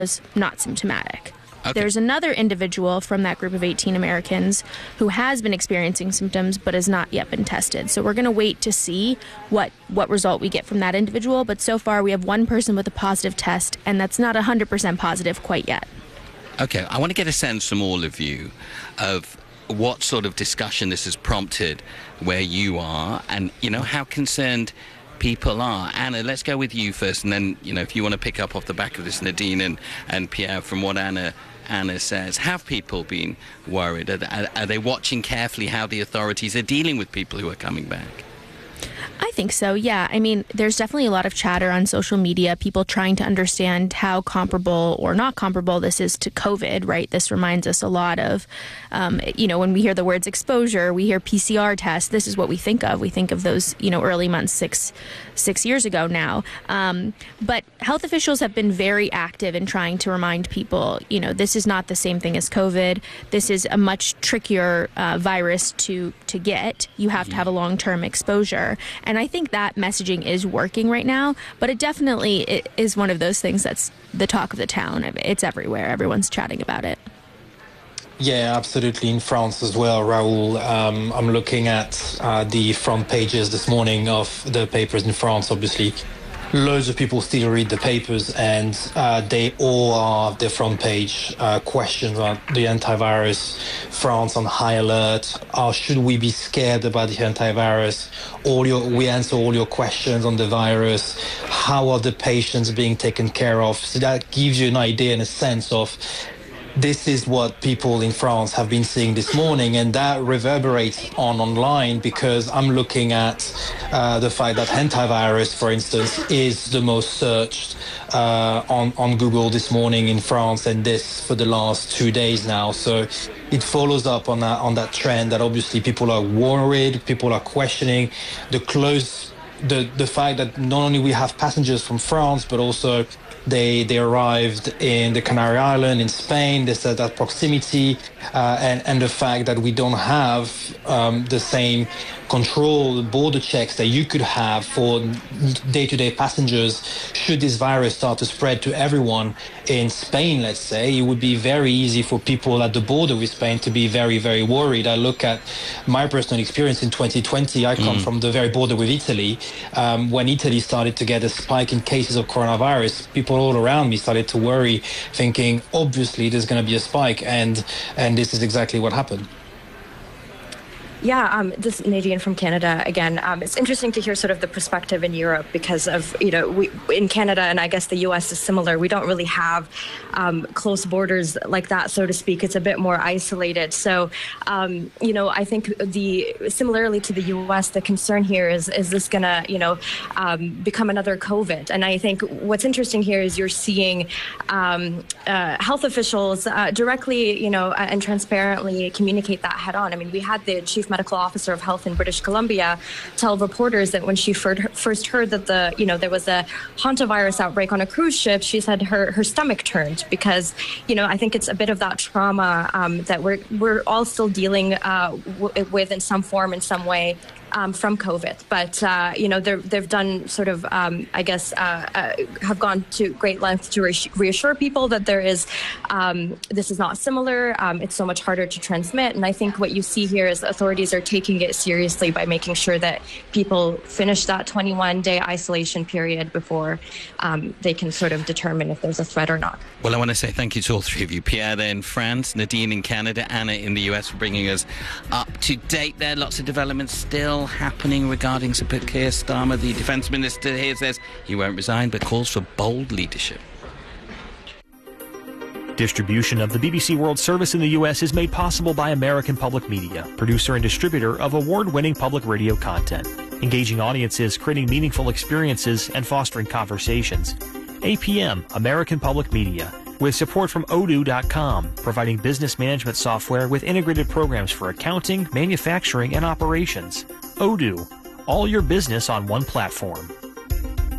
not symptomatic. Okay. There's another individual from that group of 18 Americans who has been experiencing symptoms but has not yet been tested. So we're going to wait to see what result we get from that individual. But so far we have one person with a positive test, and that's not 100% positive quite yet. Okay, I want to get a sense from all of you of what sort of discussion this has prompted where you are, and, how concerned people are. Anna, let's go with you first, and then, if you want to pick up off the back of this, Nadine and Pierre, from what Anna says. Have people been worried? Are they watching carefully how the authorities are dealing with people who are coming back? I think so, yeah. I mean, there's definitely a lot of chatter on social media, people trying to understand how comparable or not comparable this is to COVID, right? This reminds us a lot of, when we hear the words exposure, we hear PCR tests. This is what we think of. We think of those, early months, six years ago now. But health officials have been very active in trying to remind people, this is not the same thing as COVID. This is a much trickier virus to get. You have to have a long-term exposure. And I think that messaging is working right now, but it is one of those things that's the talk of the town. It's everywhere. Everyone's chatting about it. Yeah, absolutely. In France as well, Raoul. I'm looking at the front pages this morning of the papers in France, obviously. Loads of people still read the papers, and they all have their front page questions about the antivirus. France on high alert. Should we be scared about the antivirus? We answer all your questions on the virus. How are the patients being taken care of? So that gives you an idea and a sense of this is what people in France have been seeing this morning, and that reverberates online, because I'm looking at the fact that antivirus, for instance, is the most searched on Google this morning in France, and this for the last 2 days now. So it follows up on that trend that obviously people are worried, people are questioning the fact that not only we have passengers from France, but also they arrived in the Canary Islands, in Spain. They said that proximity and the fact that we don't have the same control, border checks that you could have for day-to-day passengers. Should this virus start to spread to everyone in Spain, let's say, it would be very easy for people at the border with Spain to be very, very worried. I look at my personal experience in 2020. I come from the very border with Italy. When Italy started to get a spike in cases of coronavirus, people all around me started to worry, thinking, obviously, there's going to be a spike, and this is exactly what happened. Yeah, this is Nadine from Canada again. It's interesting to hear sort of the perspective in Europe, because of, we in Canada, and I guess the US is similar, we don't really have close borders like that, so to speak. It's a bit more isolated. So, I think similarly to the US, the concern here is this going to, become another COVID? And I think what's interesting here is you're seeing health officials directly, and transparently communicate that head on. I mean, we had the chief medical officer of health in British Columbia tell reporters that when she first heard that there was a hantavirus outbreak on a cruise ship, she said her stomach turned, because I think it's a bit of that trauma that we're all still dealing with in some form, in some way. From COVID, but they've done sort of, have gone to great lengths to reassure people that this is not similar. It's so much harder to transmit, and I think what you see here is authorities are taking it seriously by making sure that people finish that 21-day isolation period before they can sort of determine if there's a threat or not. Well, I want to say thank you to all three of you. Pierre there in France, Nadine in Canada, Anna in the US, for bringing us up to date there. Lots of developments still happening regarding Sir Keir Starmer. The Defence Minister here says he won't resign, but calls for bold leadership. Distribution of the BBC World Service in the U.S. is made possible by American Public Media, producer and distributor of award-winning public radio content, engaging audiences, creating meaningful experiences, and fostering conversations. APM, American Public Media, with support from Odoo.com, providing business management software with integrated programs for accounting, manufacturing, and operations. Odoo, all your business on one platform.